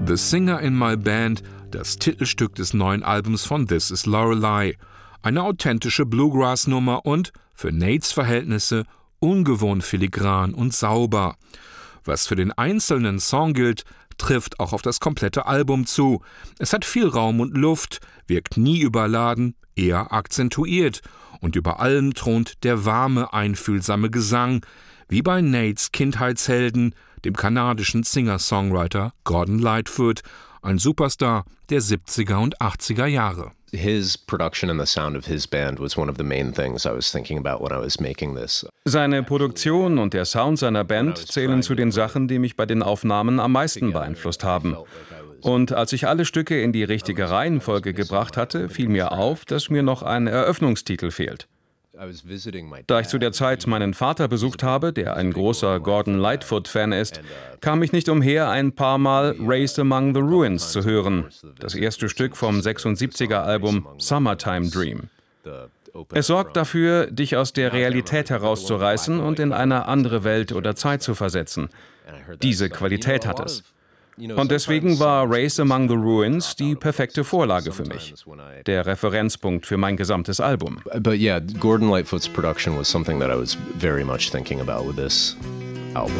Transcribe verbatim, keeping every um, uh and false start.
The Singer in My Band, das Titelstück des neuen Albums von This Is Lorelei. Eine authentische Bluegrass-Nummer und, für Nates Verhältnisse, ungewohnt filigran und sauber. Was für den einzelnen Song gilt, trifft auch auf das komplette Album zu. Es hat viel Raum und Luft, wirkt nie überladen, eher akzentuiert. Und über allem thront der warme, einfühlsame Gesang, wie bei Nates Kindheitshelden, dem kanadischen Singer-Songwriter Gordon Lightfoot, ein Superstar der siebziger und achtziger Jahre. His production and the sound of his band was one of the main things I was thinking about when I was making this. Seine Produktion und der Sound seiner Band zählen zu den Sachen, die mich bei den Aufnahmen am meisten beeinflusst haben. Und als ich alle Stücke in die richtige Reihenfolge gebracht hatte, fiel mir auf, dass mir noch ein Eröffnungstitel fehlt. Da ich zu der Zeit meinen Vater besucht habe, der ein großer Gordon Lightfoot-Fan ist, kam ich nicht umher, ein paar Mal Raised Among the Ruins zu hören, das erste Stück vom sechsundsiebziger-Album Summertime Dream. Es sorgt dafür, dich aus der Realität herauszureißen und in eine andere Welt oder Zeit zu versetzen. Diese Qualität hat es. Und deswegen war Raised Among the Ruins die perfekte Vorlage für mich, der Referenzpunkt für mein gesamtes Album. But yeah, Gordon Lightfoot's production was something that I was very much thinking about with this album.